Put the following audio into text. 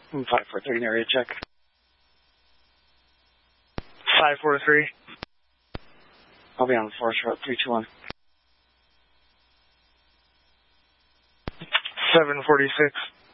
543 area check. 543. I'll be on the floor short, 321. 746.